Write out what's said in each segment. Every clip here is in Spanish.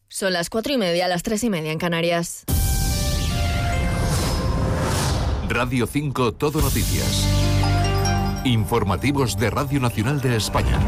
Son las 4:30, las 3:30 en Canarias. Radio 5 Todo Noticias. Informativos de Radio Nacional de España.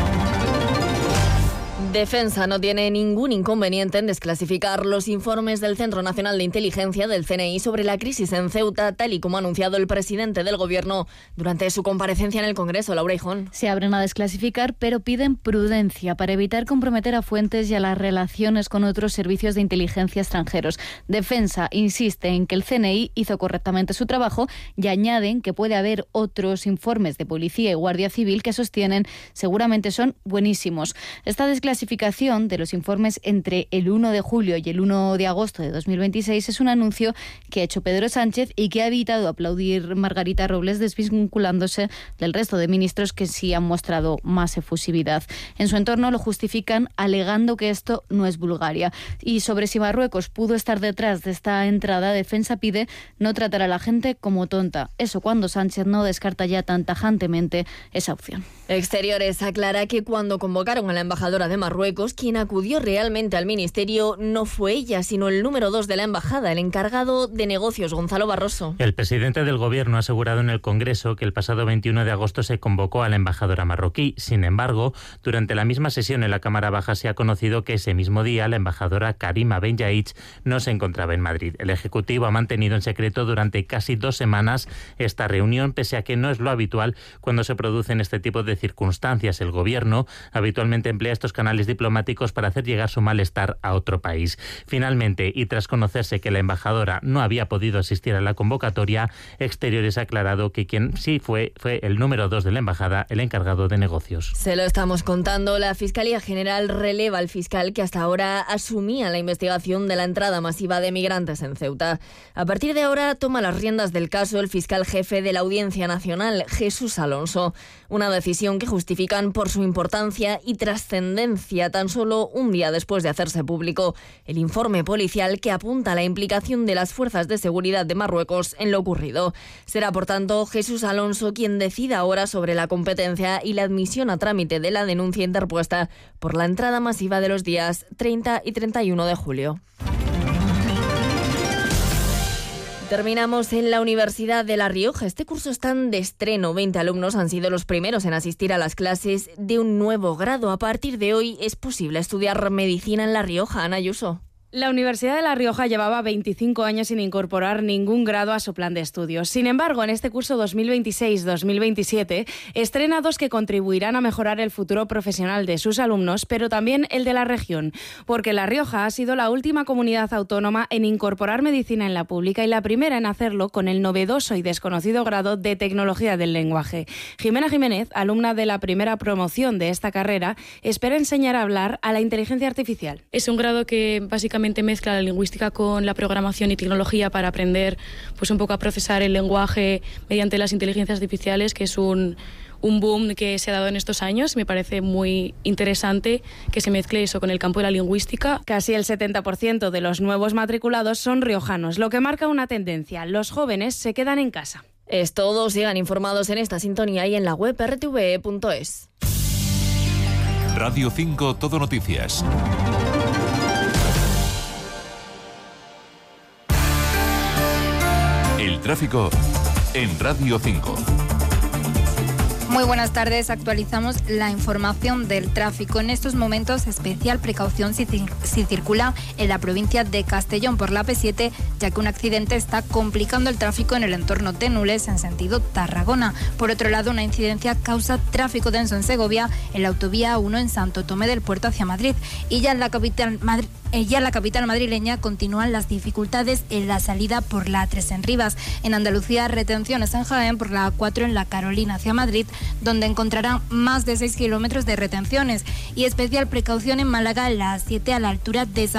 Defensa no tiene ningún inconveniente en desclasificar los informes del Centro Nacional de Inteligencia del CNI sobre la crisis en Ceuta, tal y como ha anunciado el presidente del Gobierno durante su comparecencia en el Congreso. Laura Hijón. Se abren a desclasificar, pero piden prudencia para evitar comprometer a fuentes y a las relaciones con otros servicios de inteligencia extranjeros. Defensa insiste en que el CNI hizo correctamente su trabajo y añaden que puede haber otros informes de Policía y Guardia Civil que sostienen seguramente son buenísimos. Esta desclasificación de los informes entre el 1 de julio y el 1 de agosto de 2026 es un anuncio que ha hecho Pedro Sánchez y que ha evitado aplaudir Margarita Robles, desvinculándose del resto de ministros que sí han mostrado más efusividad. En su entorno lo justifican alegando que esto no es Bulgaria. Y sobre si Marruecos pudo estar detrás de esta entrada, Defensa pide no tratar a la gente como tonta. Eso cuando Sánchez no descarta ya tan tajantemente esa opción. Exteriores aclara que cuando convocaron a la embajadora de Marruecos, quien acudió realmente al ministerio no fue ella, sino el número 2 de la embajada, el encargado de negocios, Gonzalo Barroso. El presidente del Gobierno ha asegurado en el Congreso que el pasado 21 de agosto se convocó a la embajadora marroquí. Sin embargo, durante la misma sesión en la Cámara Baja se ha conocido que ese mismo día la embajadora Karima Benyaich no se encontraba en Madrid. El Ejecutivo ha mantenido en secreto durante casi 2 semanas esta reunión, pese a que no es lo habitual cuando se producen este tipo de circunstancias. El Gobierno habitualmente emplea estos canales diplomáticos para hacer llegar su malestar a otro país. Finalmente, y tras conocerse que la embajadora no había podido asistir a la convocatoria, Exteriores ha aclarado que quien sí fue el número 2 de la embajada, el encargado de negocios. Se lo estamos contando. La Fiscalía General releva al fiscal que hasta ahora asumía la investigación de la entrada masiva de migrantes en Ceuta. A partir de ahora toma las riendas del caso el fiscal jefe de la Audiencia Nacional, Jesús Alonso. Una decisión que justifican por su importancia y trascendencia tan solo un día después de hacerse público el informe policial que apunta a la implicación de las fuerzas de seguridad de Marruecos en lo ocurrido. Será, por tanto, Jesús Alonso quien decida ahora sobre la competencia y la admisión a trámite de la denuncia interpuesta por la entrada masiva de los días 30 y 31 de julio. Terminamos en la Universidad de La Rioja. Este curso están de estreno. 20 alumnos han sido los primeros en asistir a las clases de un nuevo grado. A partir de hoy es posible estudiar medicina en La Rioja. Ana Ayuso. La Universidad de La Rioja llevaba 25 años sin incorporar ningún grado a su plan de estudios. Sin embargo, en este curso 2026-2027 estrena 2 que contribuirán a mejorar el futuro profesional de sus alumnos, pero también el de la región, porque La Rioja ha sido la última comunidad autónoma en incorporar medicina en la pública y la primera en hacerlo con el novedoso y desconocido grado de Tecnología del Lenguaje. Jimena Jiménez, alumna de la primera promoción de esta carrera, espera enseñar a hablar a la inteligencia artificial. Es un grado que básicamente mezcla la lingüística con la programación y tecnología para aprender pues un poco a procesar el lenguaje mediante las inteligencias artificiales, que es un boom que se ha dado en estos años. Me parece muy interesante que se mezcle eso con el campo de la lingüística. Casi el 70% de los nuevos matriculados son riojanos, lo que marca una tendencia. Los jóvenes se quedan en casa. Es todo. Sigan informados en esta sintonía y en la web rtve.es. Radio 5 Todo Noticias. El tráfico en Radio 5. Muy buenas tardes, actualizamos la información del tráfico. En estos momentos, especial precaución si circula en la provincia de Castellón por la P7, ya que un accidente está complicando el tráfico en el entorno de Nules en sentido Tarragona. Por otro lado, una incidencia causa tráfico denso en Segovia, en la autovía 1 en Santo Tomé del Puerto hacia Madrid. Y ya en la capital madrileña continúan las dificultades en la salida por la A3 en Rivas. En Andalucía, retenciones en Jaén por la A4 en la Carolina hacia Madrid, donde encontrarán más de 6 kilómetros de retenciones. Y especial precaución en Málaga, la A7 a la altura de